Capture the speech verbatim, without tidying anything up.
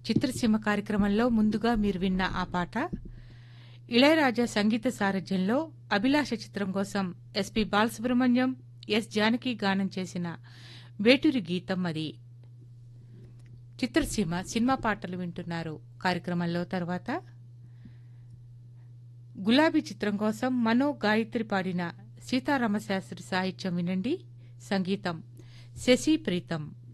చిత్రసీమ కార్యక్రమంలో ముందుగా మీరు విన్న ఆ పాట ఇళయరాజా సంగీత సారథ్యంలో అభిలాష చిత్రం కోసం ఎస్పి బాలసుబ్రహ్మణ్యం, ఎస్ జానకి గానం చేసిన వేటూరి గీతం అది. చిత్రసీమ సినిమా పాటలు వింటున్నారు. కార్యక్రమంలో తర్వాత గులాబీ చిత్రం కోసం మనో గాయత్రి పాడిన సీతారామశాస్త్రి సాహిత్యం వినండి. సంగీతం శశి ప్రీతం.